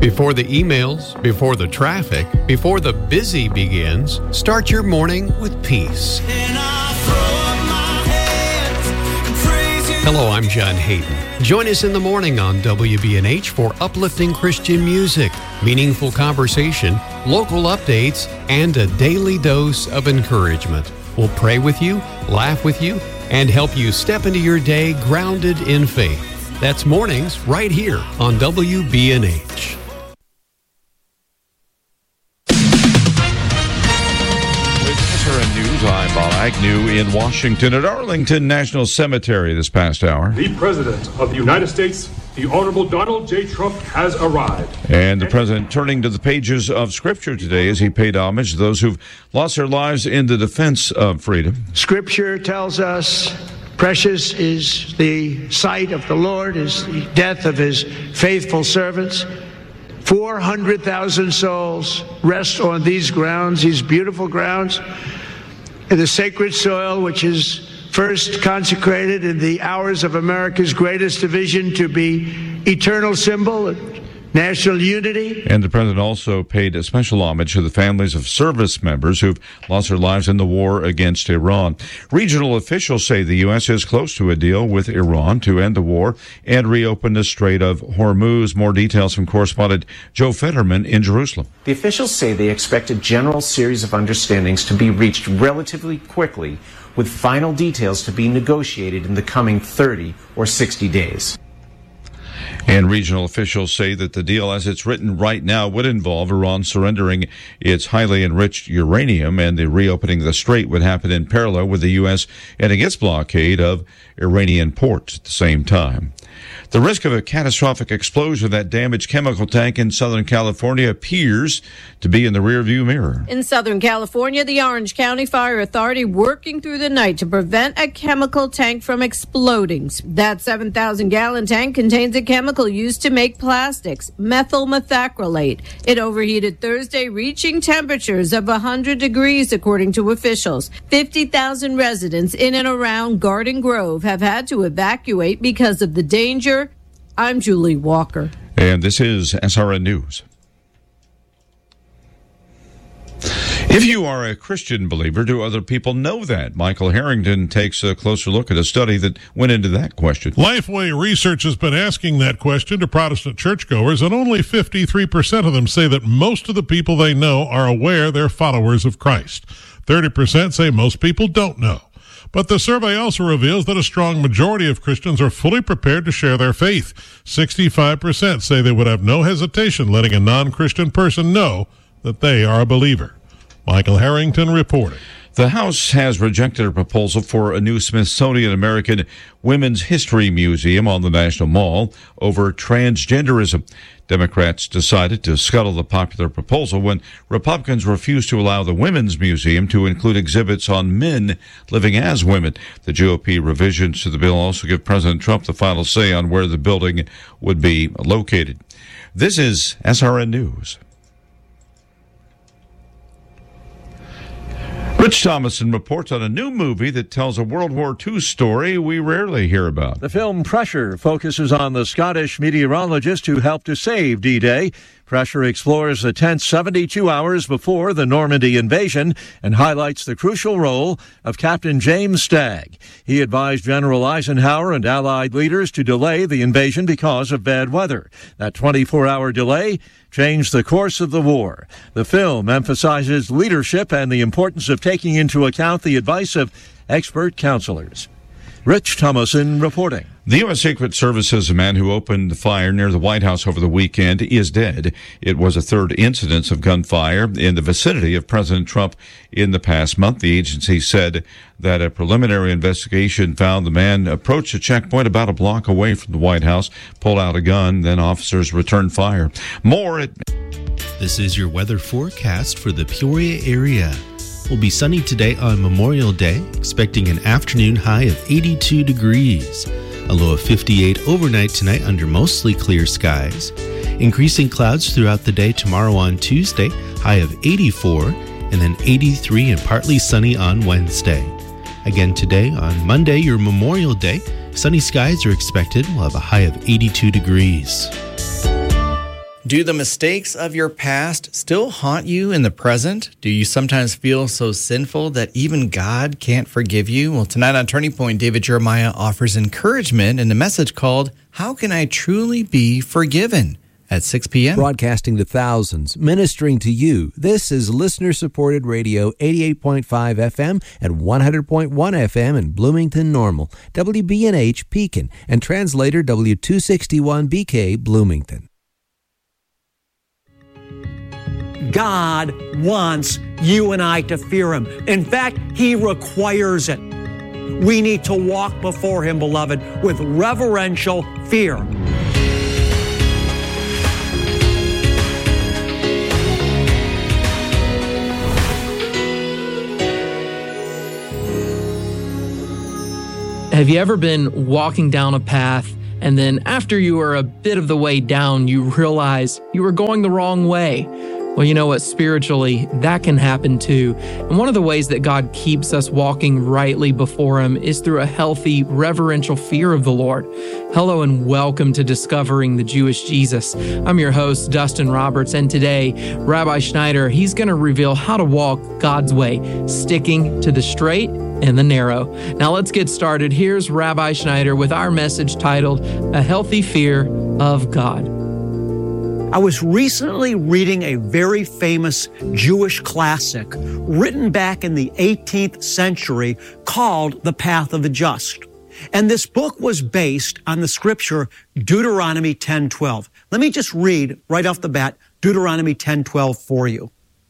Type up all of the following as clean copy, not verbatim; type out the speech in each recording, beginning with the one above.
Before the emails, before the traffic, before the busy begins, start your morning with peace. Hello, I'm John Hayden. Join us in the morning on WBNH for uplifting Christian music, meaningful conversation, local updates, and a daily dose of encouragement. We'll pray with you, laugh with you, and help you step into your day grounded in faith. That's mornings right here on WBNH. I'm Bob Agnew in Washington at Arlington National Cemetery this past hour. The President of the United States, the Honorable Donald J. Trump, has arrived. And the President turning to the pages of Scripture today as he paid homage to those who've lost their lives in the defense of freedom. Scripture tells us precious is the sight of the Lord, is the death of his faithful servants. 400,000 souls rest on these grounds, these beautiful grounds, in the sacred soil which is first consecrated in the hours of America's greatest division to be eternal symbol of national unity. And the President also paid a special homage to the families of service members who've lost their lives in the war against Iran. Regional officials say the U.S. is close to a deal with Iran to end the war and reopen the Strait of Hormuz. More details from correspondent Joe Fetterman in Jerusalem. The officials say they expect a general series of understandings to be reached relatively quickly, with final details to be negotiated in the coming 30 or 60 days. And regional officials say that the deal as it's written right now would involve Iran surrendering its highly enriched uranium, and the reopening of the strait would happen in parallel with the U.S. ending its blockade of Iranian ports at the same time. The risk of a catastrophic explosion of that damaged chemical tank in Southern California appears to be in the rearview mirror. In Southern California, the Orange County Fire Authority working through the night to prevent a chemical tank from exploding. That 7,000-gallon tank contains a chemical used to make plastics, methyl methacrylate. It overheated Thursday, reaching temperatures of 100 degrees, according to officials. 50,000 residents in and around Garden Grove have had to evacuate because of the danger. I'm Julie Walker. And this is SRN News. If you are a Christian believer, do other people know that? Michael Harrington takes a closer look at a study that went into that question. Lifeway Research has been asking that question to Protestant churchgoers, and only 53% of them say that most of the people they know are aware they're followers of Christ. 30% say most people don't know. But the survey also reveals that a strong majority of Christians are fully prepared to share their faith. 65% say they would have no hesitation letting a non-Christian person know that they are a believer. Michael Harrington reporting. The House has rejected a proposal for a new Smithsonian American Women's History Museum on the National Mall over transgenderism. Democrats decided to scuttle the popular proposal when Republicans refused to allow the Women's Museum to include exhibits on men living as women. The GOP revisions to the bill also give President Trump the final say on where the building would be located. This is SRN News. Rich Thomason reports on a new movie that tells a World War II story we rarely hear about. The film Pressure focuses on the Scottish meteorologist who helped to save D-Day. Pressure explores the tense 72 hours before the Normandy invasion and highlights the crucial role of Captain James Stagg. He advised General Eisenhower and Allied leaders to delay the invasion because of bad weather. That 24-hour delay changed the course of the war. The film emphasizes leadership and the importance of taking into account the advice of expert counselors. Rich Thomason reporting. The U.S. Secret Service says a man who opened the fire near the White House over the weekend is dead. It was a third incidence of gunfire in the vicinity of President Trump in the past month. The agency said that a preliminary investigation found the man approached a checkpoint about a block away from the White House, pulled out a gun, then officers returned fire. This is your weather forecast for the Peoria area. Will be sunny today on Memorial Day, expecting an afternoon high of 82 degrees. A low of 58 overnight tonight under mostly clear skies. Increasing clouds throughout the day tomorrow on Tuesday, high of 84, and then 83 and partly sunny on Wednesday. Again today on Monday, your Memorial Day, sunny skies are expected. We'll have a high of 82 degrees. Do the mistakes of your past still haunt you in the present? Do you sometimes feel so sinful that even God can't forgive you? Well, tonight on Turning Point, David Jeremiah offers encouragement in a message called, How Can I Truly Be Forgiven? At 6 p.m. Broadcasting to thousands, ministering to you. This is listener-supported radio, 88.5 FM and 100.1 FM in Bloomington Normal, WBNH Pekin, and translator W261BK Bloomington. God wants you and I to fear Him. In fact, He requires it. We need to walk before Him, beloved, with reverential fear. Have you ever been walking down a path and then after you were a bit of the way down, you realize you were going the wrong way? Well, you know what? Spiritually, that can happen too. And one of the ways that God keeps us walking rightly before Him is through a healthy, reverential fear of the Lord. Hello and welcome to Discovering the Jewish Jesus. I'm your host, Dustin Roberts, and today, Rabbi Schneider, he's going to reveal how to walk God's way, sticking to the straight and the narrow. Now let's get started. Here's Rabbi Schneider with our message titled, A Healthy Fear of God. I was recently reading a very famous Jewish classic written back in the 18th century called The Path of the Just. And this book was based on the scripture Deuteronomy 10:12. Let me just read right off the bat Deuteronomy 10:12 for you.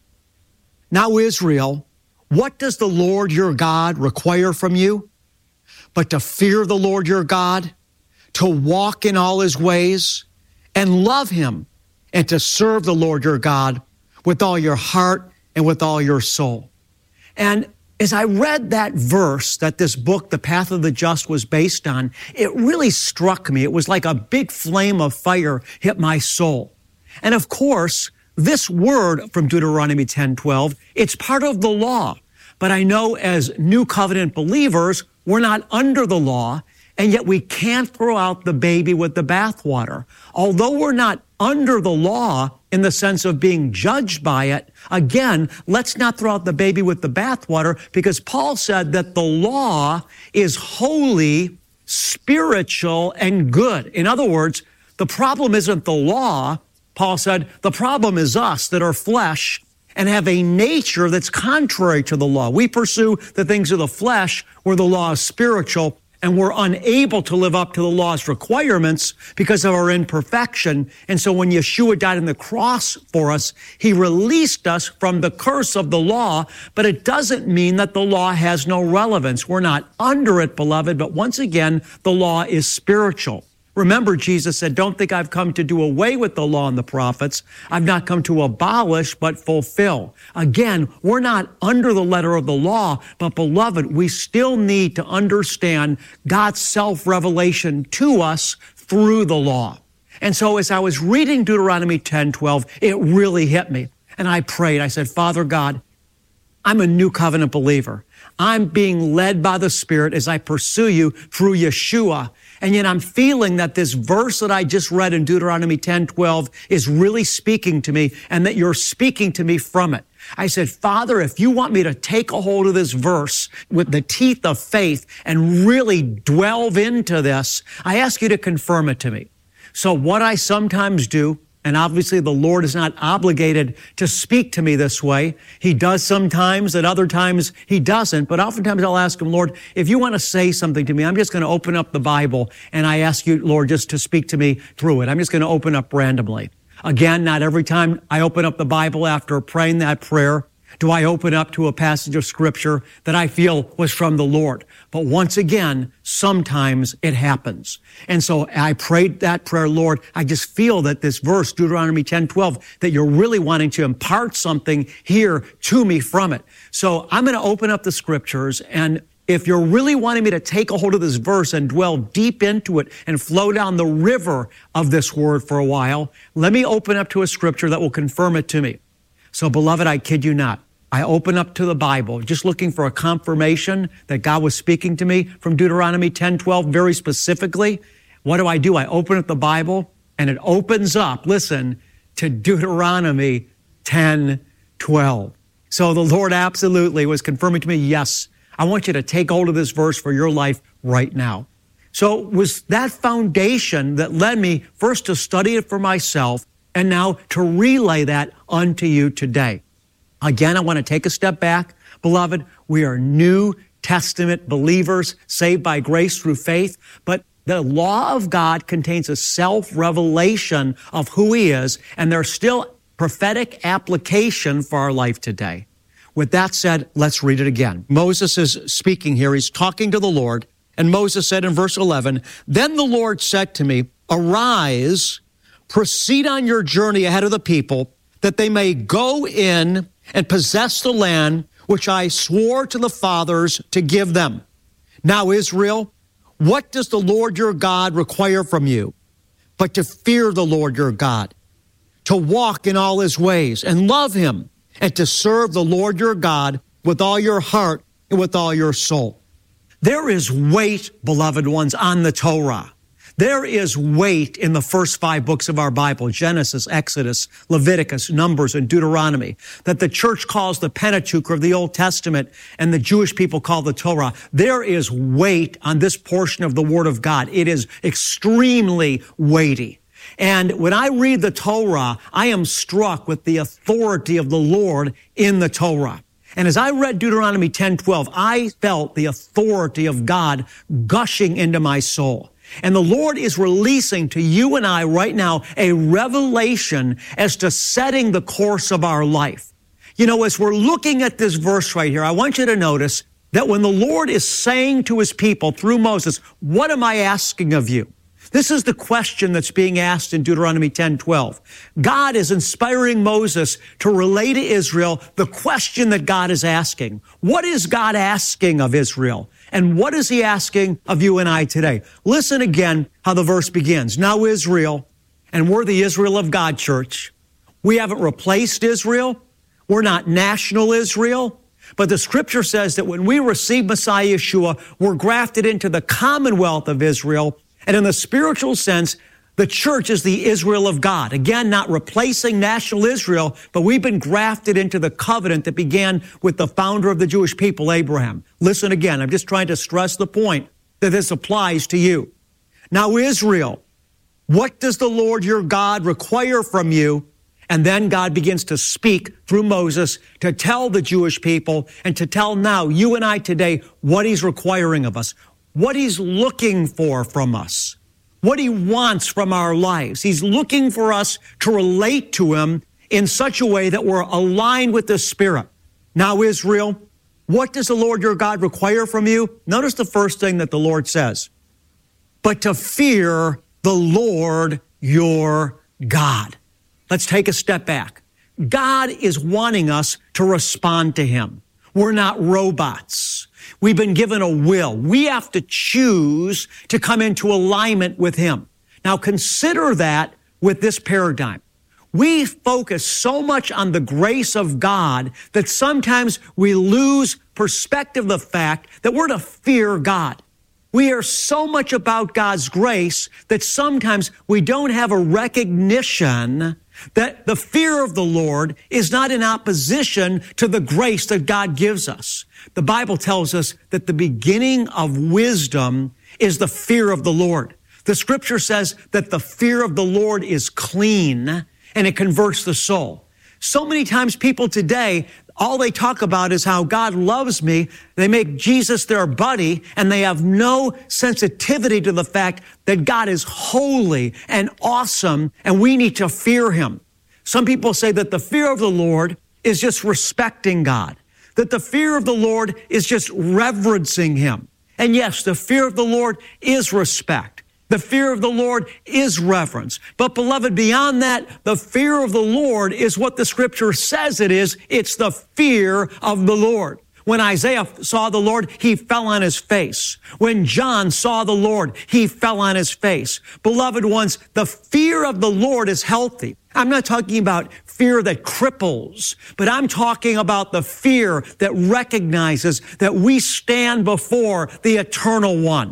Now, Israel, what does the Lord your God require from you? But to fear the Lord your God, to walk in all His ways, and love Him, and to serve the Lord your God with all your heart and with all your soul. And as I read that verse that this book, The Path of the Just, was based on, it really struck me. It was like a big flame of fire hit my soul. And of course, this word from Deuteronomy 10:12, it's part of the law. But I know as New Covenant believers, we're not under the law, and yet we can't throw out the baby with the bathwater. Although we're not under the law in the sense of being judged by it, again, let's not throw out the baby with the bathwater, because Paul said that the law is holy, spiritual, and good. In other words, the problem isn't the law. Paul said the problem is us that are flesh and have a nature that's contrary to the law. We pursue the things of the flesh where the law is spiritual, and we're unable to live up to the law's requirements because of our imperfection. And so when Yeshua died on the cross for us, He released us from the curse of the law, but it doesn't mean that the law has no relevance. We're not under it, beloved, but once again, the law is spiritual. Remember, Jesus said, don't think I've come to do away with the law and the prophets. I've not come to abolish, but fulfill. Again, we're not under the letter of the law, but beloved, we still need to understand God's self-revelation to us through the law. And so as I was reading Deuteronomy 10:12, it really hit me. And I prayed. I said, Father God, I'm a new covenant believer. I'm being led by the Spirit as I pursue you through Yeshua. And yet I'm feeling that this verse that I just read in Deuteronomy 10:12 is really speaking to me, and that you're speaking to me from it. I said, Father, if you want me to take a hold of this verse with the teeth of faith and really delve into this, I ask you to confirm it to me. So what I sometimes do, and obviously the Lord is not obligated to speak to me this way. He does sometimes, and other times He doesn't. But oftentimes I'll ask Him, Lord, if you want to say something to me, I'm just going to open up the Bible, and I ask you, Lord, just to speak to me through it. I'm just going to open up randomly. Again, not every time I open up the Bible after praying that prayer do I open up to a passage of Scripture that I feel was from the Lord. But once again, sometimes it happens. And so I prayed that prayer, Lord, I just feel that this verse, Deuteronomy 10:12, that you're really wanting to impart something here to me from it. So I'm going to open up the Scriptures, and if you're really wanting me to take a hold of this verse and dwell deep into it and flow down the river of this word for a while, let me open up to a Scripture that will confirm it to me. So, beloved, I kid you not. I open up to the Bible, just looking for a confirmation that God was speaking to me from Deuteronomy 10:12 very specifically. What do? I open up the Bible, and it opens up, listen, to Deuteronomy 10:12. So the Lord absolutely was confirming to me, yes, I want you to take hold of this verse for your life right now. So it was that foundation that led me first to study it for myself and now to relay that unto you today. Again, I want to take a step back. Beloved, we are New Testament believers saved by grace through faith, but the law of God contains a self-revelation of who He is, and there's still prophetic application for our life today. With that said, let's read it again. Moses is speaking here. He's talking to the Lord, and Moses said in verse 11, "Then the Lord said to me, Arise, proceed on your journey ahead of the people, that they may go in and possess the land which I swore to the fathers to give them. Now, Israel, what does the Lord your God require from you? But to fear the Lord your God, to walk in all His ways and love Him, and to serve the Lord your God with all your heart and with all your soul." There is weight, beloved ones, on the Torah. There is weight in the first 5 books of our Bible, Genesis, Exodus, Leviticus, Numbers, and Deuteronomy, that the church calls the Pentateuch of the Old Testament and the Jewish people call the Torah. There is weight on this portion of the Word of God. It is extremely weighty. And when I read the Torah, I am struck with the authority of the Lord in the Torah. And as I read Deuteronomy 10:12, I felt the authority of God gushing into my soul. And the Lord is releasing to you and I right now a revelation as to setting the course of our life. You know, as we're looking at this verse right here, I want you to notice that when the Lord is saying to His people through Moses, "What am I asking of you?" This is the question that's being asked in Deuteronomy 10:12. God is inspiring Moses to relay to Israel the question that God is asking. What is God asking of Israel? And what is He asking of you and I today? Listen again how the verse begins. "Now Israel," and we're the Israel of God, church. We haven't replaced Israel. We're not national Israel. But the Scripture says that when we receive Messiah Yeshua, we're grafted into the commonwealth of Israel. And in the spiritual sense, the church is the Israel of God. Again, not replacing national Israel, but we've been grafted into the covenant that began with the founder of the Jewish people, Abraham. Listen again. I'm just trying to stress the point that this applies to you. "Now, Israel, what does the Lord your God require from you?" And then God begins to speak through Moses to tell the Jewish people and to tell now you and I today what He's requiring of us, what He's looking for from us, what He wants from our lives. He's looking for us to relate to Him in such a way that we're aligned with the Spirit. "Now, Israel, what does the Lord your God require from you?" Notice the first thing that the Lord says. "But to fear the Lord your God." Let's take a step back. God is wanting us to respond to Him. We're not robots. We've been given a will. We have to choose to come into alignment with Him. Now consider that with this paradigm. We focus so much on the grace of God that sometimes we lose perspective of the fact that we're to fear God. We are so much about God's grace that sometimes we don't have a recognition that the fear of the Lord is not in opposition to the grace that God gives us. The Bible tells us that the beginning of wisdom is the fear of the Lord. The Scripture says that the fear of the Lord is clean and it converts the soul. So many times people today, all they talk about is how God loves me. They make Jesus their buddy, and they have no sensitivity to the fact that God is holy and awesome, and we need to fear Him. Some people say that the fear of the Lord is just respecting God, that the fear of the Lord is just reverencing Him. And yes, the fear of the Lord is respect. The fear of the Lord is reverence. But beloved, beyond that, the fear of the Lord is what the Scripture says it is. It's the fear of the Lord. When Isaiah saw the Lord, he fell on his face. When John saw the Lord, he fell on his face. Beloved ones, the fear of the Lord is healthy. I'm not talking about fear that cripples, but I'm talking about the fear that recognizes that we stand before the Eternal One.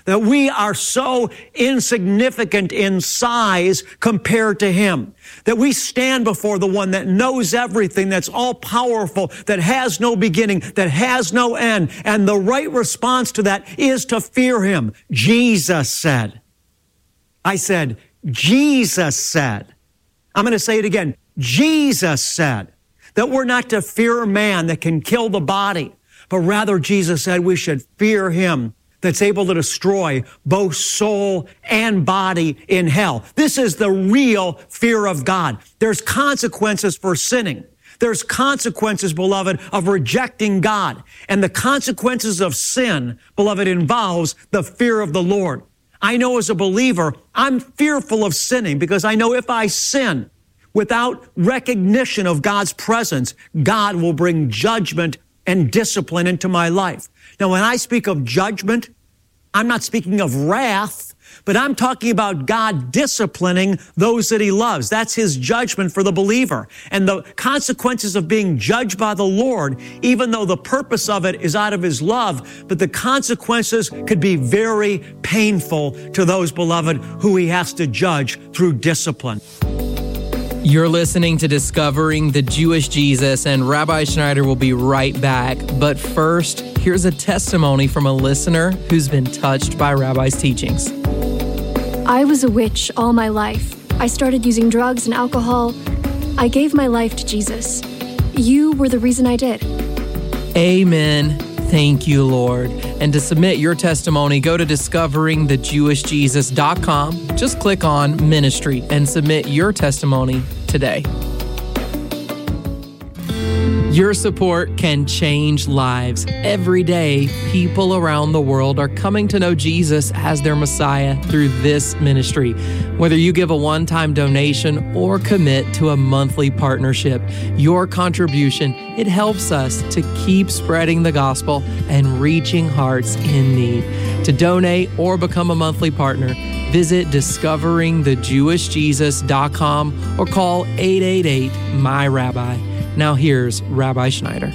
that we are so insignificant in size compared to him, that we stand before the one that knows everything, that's all powerful, that has no beginning, that has no end. And the right response to that is to fear him. Jesus said. I said, Jesus said. I'm going to say it again. Jesus said that we're not to fear man that can kill the body, but rather Jesus said we should fear him that's able to destroy both soul and body in hell. This is the real fear of God. There's consequences for sinning. There's consequences, beloved, of rejecting God. And the consequences of sin, beloved, involves the fear of the Lord. I know as a believer, I'm fearful of sinning because I know if I sin without recognition of God's presence, God will bring judgment and discipline into my life. Now, when I speak of judgment, I'm not speaking of wrath, but I'm talking about God disciplining those that he loves. That's his judgment for the believer. And the consequences of being judged by the Lord, even though the purpose of it is out of his love, but the consequences could be very painful to those, beloved, who he has to judge through discipline. You're listening to Discovering the Jewish Jesus, and Rabbi Schneider will be right back. But first, here's a testimony from a listener who's been touched by Rabbi's teachings. I was a witch all my life. I started using drugs and alcohol. I gave my life to Jesus. You were the reason I did. Amen. Thank you, Lord. And to submit your testimony, go to discoveringthejewishjesus.com. Just click on Ministry and submit your testimony today. Your support can change lives. Every day, people around the world are coming to know Jesus as their Messiah through this ministry. Whether you give a one-time donation or commit to a monthly partnership, your contribution, it helps us to keep spreading the gospel and reaching hearts in need. To donate or become a monthly partner, visit discoveringthejewishjesus.com or call 888-MY-RABBI. Now here's Rabbi Schneider.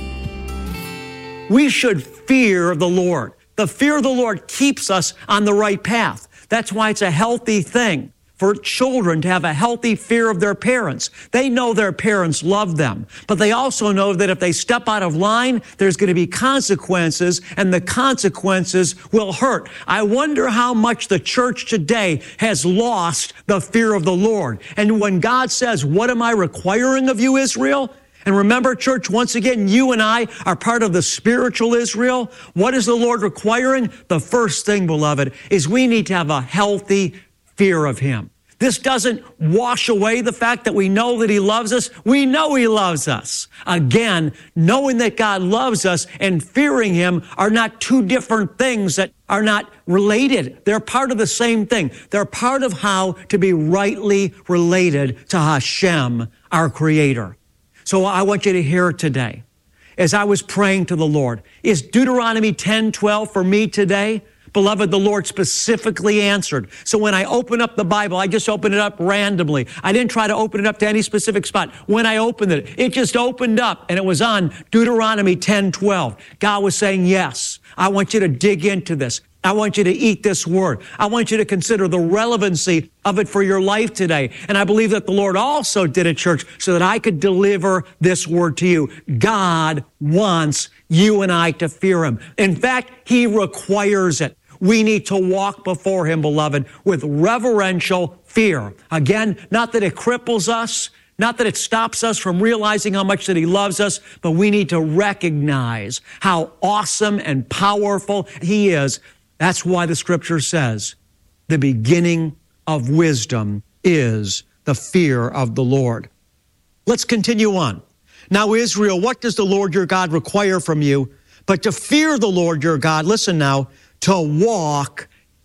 We should fear the Lord. The fear of the Lord keeps us on the right path. That's why it's a healthy thing for children to have a healthy fear of their parents. They know their parents love them, but they also know that if they step out of line, there's going to be consequences, and the consequences will hurt. I wonder how much the church today has lost the fear of the Lord. And when God says, "What am I requiring of you, Israel?" And remember, church, once again, you and I are part of the spiritual Israel. What is the Lord requiring? The first thing, beloved, is we need to have a healthy fear of him. This doesn't wash away the fact that we know that he loves us. We know he loves us. Again, knowing that God loves us and fearing him are not two different things that are not related. They're part of the same thing. They're part of how to be rightly related to Hashem, our Creator. So I want you to hear it today. As I was praying to the Lord, is Deuteronomy 10:12 for me today? Beloved, the Lord specifically answered. So when I open up the Bible, I just open it up randomly. I didn't try to open it up to any specific spot. When I opened it, it just opened up and it was on Deuteronomy 10:12. God was saying, yes, I want you to dig into this. I want you to eat this word. I want you to consider the relevancy of it for your life today. And I believe that the Lord also did it, church, so that I could deliver this word to you. God wants you and I to fear him. In fact, he requires it. We need to walk before him, beloved, with reverential fear. Again, not that it cripples us, not that it stops us from realizing how much that he loves us, but we need to recognize how awesome and powerful he is. That's why the scripture says the beginning of wisdom is the fear of the Lord. Let's continue on. Now, Israel, what does the Lord your God require from you? But to fear the Lord your God, listen now, to walk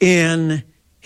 in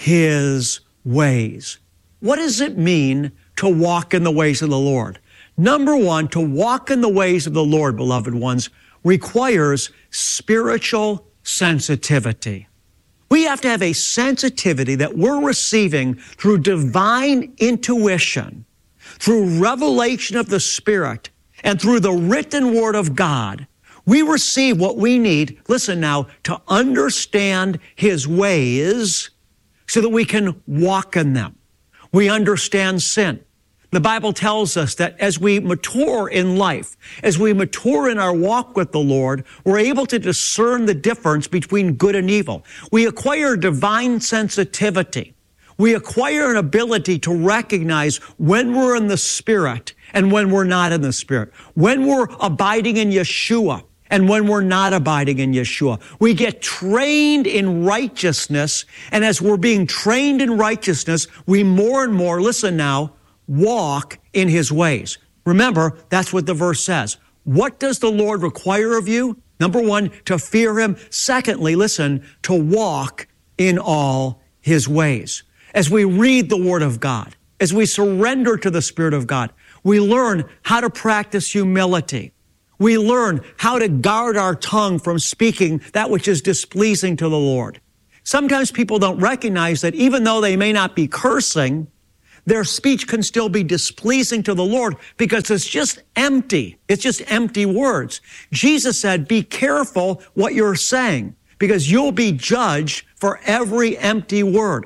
his ways. What does it mean to walk in the ways of the Lord? Number one, to walk in the ways of the Lord, beloved ones, requires spiritual sensitivity. We have to have a sensitivity that we're receiving through divine intuition, through revelation of the Spirit, and through the written word of God. We receive what we need, listen now, to understand His ways so that we can walk in them. We understand sin. The Bible tells us that as we mature in life, as we mature in our walk with the Lord, we're able to discern the difference between good and evil. We acquire divine sensitivity. We acquire an ability to recognize when we're in the Spirit and when we're not in the Spirit, when we're abiding in Yeshua and when we're not abiding in Yeshua. We get trained in righteousness, and as we're being trained in righteousness, we more and more, listen now, walk in His ways. Remember, that's what the verse says. What does the Lord require of you? Number one, to fear Him. Secondly, listen, to walk in all His ways. As we read the Word of God, as we surrender to the Spirit of God, we learn how to practice humility. We learn how to guard our tongue from speaking that which is displeasing to the Lord. Sometimes people don't recognize that even though they may not be cursing, their speech can still be displeasing to the Lord because it's just empty. It's just empty words. Jesus said, be careful what you're saying because you'll be judged for every empty word.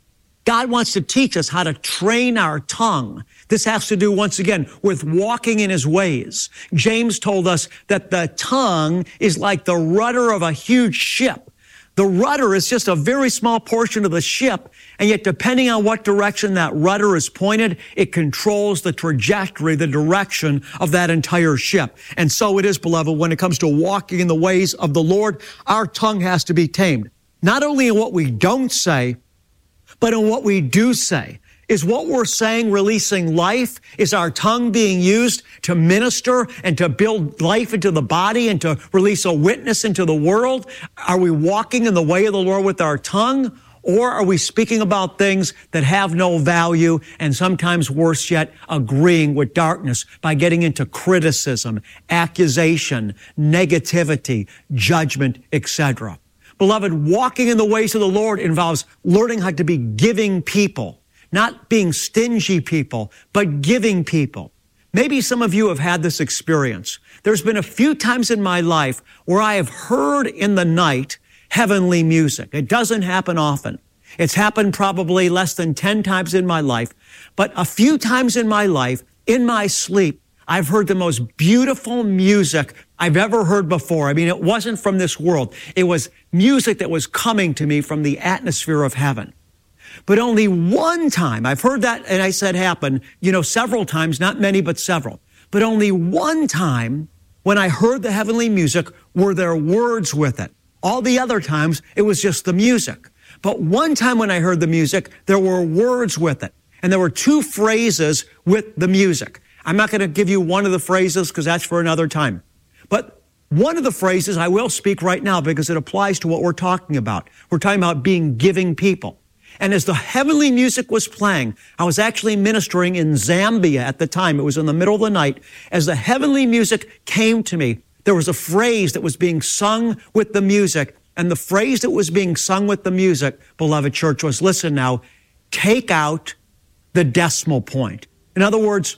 God wants to teach us how to train our tongue. This has to do, once again, with walking in His ways. James told us that the tongue is like the rudder of a huge ship. The rudder is just a very small portion of the ship, and yet depending on what direction that rudder is pointed, it controls the trajectory, the direction of that entire ship. And so it is, beloved, when it comes to walking in the ways of the Lord, our tongue has to be tamed. Not only in what we don't say, but in what we do say. Is what we're saying releasing life? Is our tongue being used to minister and to build life into the body and to release a witness into the world? Are we walking in the way of the Lord with our tongue? Or are we speaking about things that have no value and sometimes worse yet, agreeing with darkness by getting into criticism, accusation, negativity, judgment, etc.? Beloved, walking in the ways of the Lord involves learning how to be giving people, not being stingy people, but giving people. Maybe some of you have had this experience. There's been a few times in my life where I have heard in the night heavenly music. It doesn't happen often. It's happened probably less than 10 times in my life, but a few times in my life, in my sleep, I've heard the most beautiful music I've ever heard before. I mean, it wasn't from this world. It was music that was coming to me from the atmosphere of heaven. But only one time, I've heard that, and I said happen, several times, not many, but several. But only one time when I heard the heavenly music were there words with it. All the other times, it was just the music. But one time when I heard the music, there were words with it. And there were two phrases with the music. I'm not going to give you one of the phrases because that's for another time. But one of the phrases I will speak right now because it applies to what we're talking about. We're talking about being giving people. And as the heavenly music was playing, I was actually ministering in Zambia at the time. It was in the middle of the night. As the heavenly music came to me, there was a phrase that was being sung with the music. And the phrase that was being sung with the music, beloved church, was, listen now, take out the decimal point. In other words,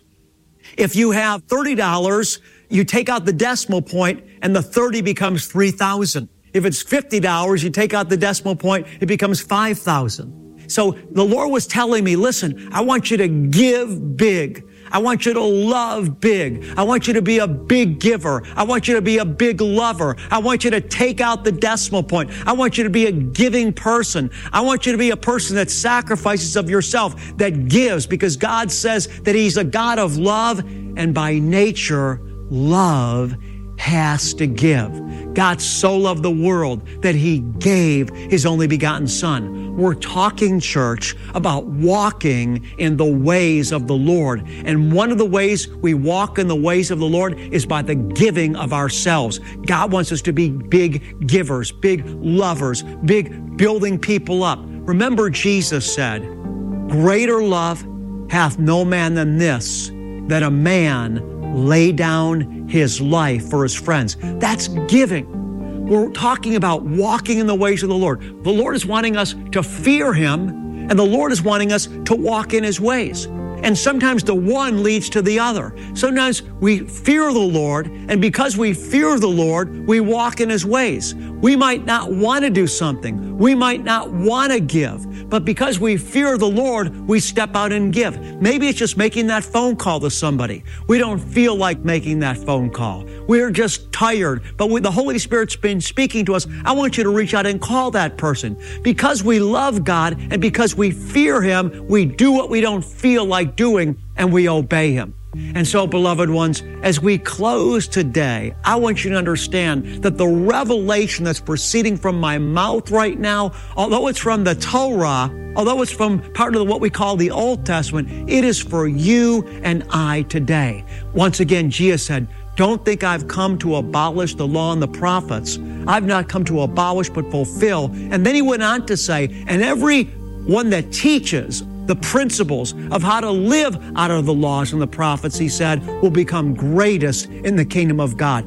if you have $30, you take out the decimal point and the 30 becomes 3,000. If it's $50, you take out the decimal point, it becomes 5,000. So the Lord was telling me, listen, I want you to give big. I want you to love big. I want you to be a big giver. I want you to be a big lover. I want you to take out the decimal point. I want you to be a giving person. I want you to be a person that sacrifices of yourself, that gives, because God says that He's a God of love, and by nature, love has to give. God so loved the world that He gave His only begotten Son. We're talking, church, about walking in the ways of the Lord. And one of the ways we walk in the ways of the Lord is by the giving of ourselves. God wants us to be big givers, big lovers, big building people up. Remember, Jesus said, greater love hath no man than this, that a man lay down his life for his friends. That's giving. We're talking about walking in the ways of the Lord. The Lord is wanting us to fear Him, and the Lord is wanting us to walk in His ways. And sometimes the one leads to the other. Sometimes we fear the Lord, and because we fear the Lord, we walk in His ways. We might not want to do something. We might not want to give. But because we fear the Lord, we step out and give. Maybe it's just making that phone call to somebody. We don't feel like making that phone call. We're just tired. But the Holy Spirit's been speaking to us. I want you to reach out and call that person. Because we love God and because we fear Him, we do what we don't feel like doing, and we obey Him. And so, beloved ones, as we close today, I want you to understand that the revelation that's proceeding from my mouth right now, although it's from the Torah, although it's from part of what we call the Old Testament, it is for you and I today. Once again, Jesus said, "Don't think I've come to abolish the law and the prophets. I've not come to abolish but fulfill." And then He went on to say, "And everyone that teaches the principles of how to live out of the laws and the prophets," He said, "will become greatest in the kingdom of God."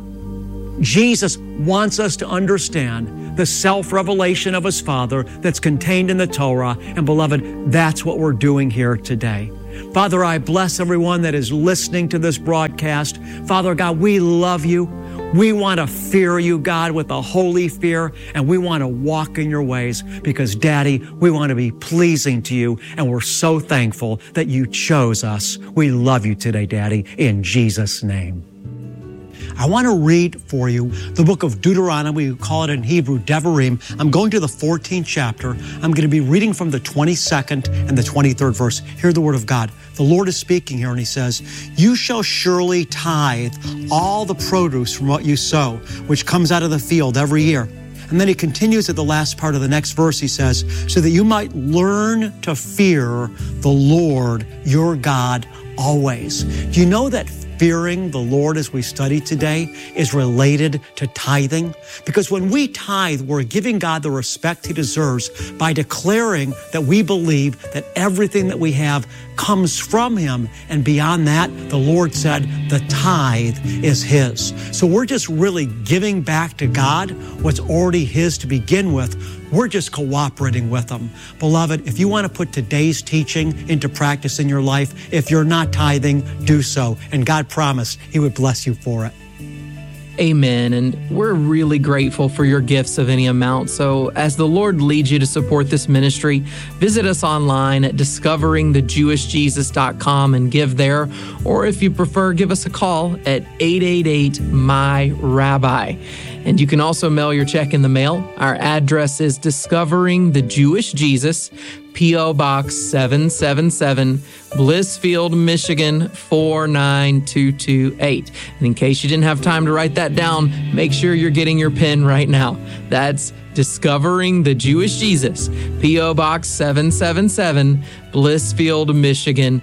Jesus wants us to understand the self-revelation of His Father that's contained in the Torah. And beloved, that's what we're doing here today. Father, I bless everyone that is listening to this broadcast. Father God, we love You. We want to fear You, God, with a holy fear, and we want to walk in Your ways because, Daddy, we want to be pleasing to You, and we're so thankful that You chose us. We love You today, Daddy, in Jesus' name. I want to read for you the book of Deuteronomy. We call it in Hebrew, Devarim. I'm going to the 14th chapter. I'm going to be reading from the 22nd and the 23rd verse. Hear the word of God. The Lord is speaking here, and He says, "You shall surely tithe all the produce from what you sow, which comes out of the field every year." And then He continues at the last part of the next verse. He says, "So that you might learn to fear the Lord your God always." Do you know that fearing the Lord, as we study today, is related to tithing? Because when we tithe, we're giving God the respect He deserves by declaring that we believe that everything that we have comes from Him. And beyond that, the Lord said the tithe is His. So we're just really giving back to God what's already His to begin with. We're just cooperating with Him. Beloved, if you want to put today's teaching into practice in your life, if you're not tithing, do so. And God promised He would bless you for it. Amen. And we're really grateful for your gifts of any amount. So as the Lord leads you to support this ministry, visit us online at discoveringthejewishjesus.com and give there. Or if you prefer, give us a call at 888-MY-RABBI. And you can also mail your check in the mail. Our address is Discovering the Jewish Jesus, P.O. Box 777, Blissfield, Michigan 49228. And in case you didn't have time to write that down, make sure you're getting your pen right now. That's Discovering the Jewish Jesus, P.O. Box 777, Blissfield, Michigan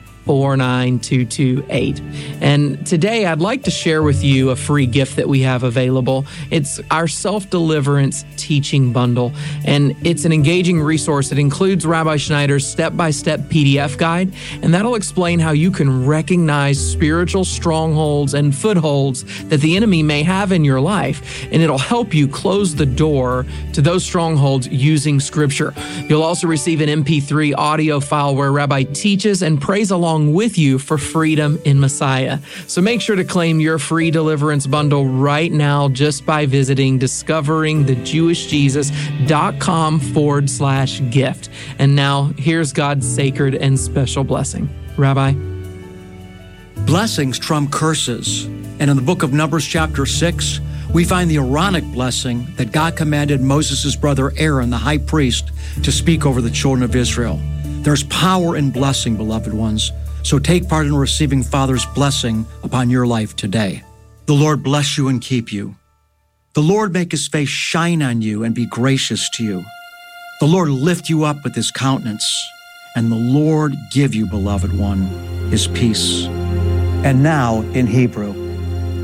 49228. And today I'd like to share with you a free gift that we have available. It's our self-deliverance teaching bundle, and it's an engaging resource that includes Rabbi Schneider's step-by-step PDF guide, and that'll explain how you can recognize spiritual strongholds and footholds that the enemy may have in your life, and it'll help you close the door to those strongholds using Scripture. You'll also receive an MP3 audio file where Rabbi teaches and prays along with you for freedom in Messiah. So make sure to claim your free deliverance bundle right now just by visiting discoveringthejewishjesus.com/gift. And now here's God's sacred and special blessing. Rabbi. Blessings trump curses. And in the book of Numbers chapter 6, we find the Aaronic blessing that God commanded Moses' brother Aaron, the high priest, to speak over the children of Israel. There's power in blessing, beloved ones. So take part in receiving Father's blessing upon your life today. The Lord bless you and keep you. The Lord make His face shine on you and be gracious to you. The Lord lift you up with His countenance, and the Lord give you, beloved one, His peace. And now in Hebrew.